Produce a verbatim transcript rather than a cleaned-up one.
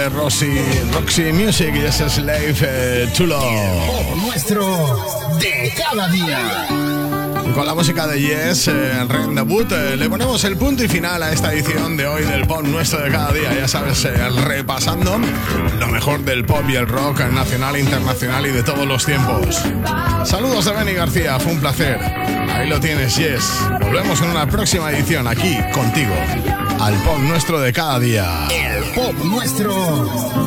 de Roxy, Roxy Music y ese Slave eh, to Love. Pop nuestro de cada día. Y con la música de Yes, eh, Ren Debut, eh, le ponemos el punto y final a esta edición de hoy del Pop nuestro de cada día. Ya sabes, eh, repasando lo mejor del pop y el rock nacional, internacional y de todos los tiempos. Saludos de Benny García, fue un placer. Ahí lo tienes, Yes. Volvemos en una próxima edición aquí contigo al Pop nuestro de cada día. El Pop nuestro